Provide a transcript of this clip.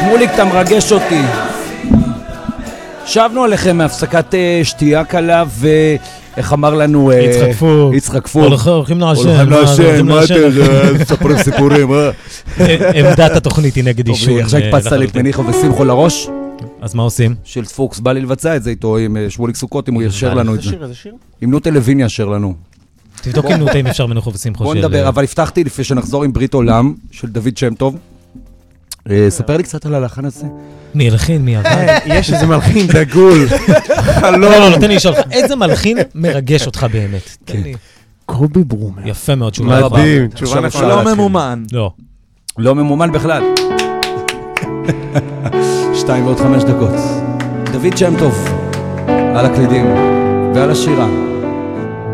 שמוליק, אתה מרגש אותי. שבנו עליכם מהפסקת שתייה קלה, ואיך אמר לנו יצחק פוק. הולכים לעשן. מה אתם? ספרים סיפורים, עמדת התוכנית היא נגד אישון. עכשיו הקפצת לי את מניחו ושימחו לראש. אז מה עושים? של פוקס, בא לי לבצע את זה איתו עם שמוליק סוכות, אם הוא ישר לנו את זה. איזה שיר? אם נוטה לוין ישר לנו. תבדוק אם נוטה אם אפשר מניחו ושמחו. בוא נדבר, אבל הבטחתי לפני שנחזור עם ברית עולם של דוד שם טוב. ספר לי קצת על הלחן הזה. מי הלחין, מי עבד? יש איזה מלחין דגול. לא, תן לי לשאול לך, איזה מלחין מרגש אותך באמת? קובי ברומר. יפה מאוד, תשובה. מדהים, תשובה נכונה. לא ממומן. לא. לא ממומן בכלל. 2 ועוד 5 דקות. דוד שם טוב, על הקלידים ועל השירה.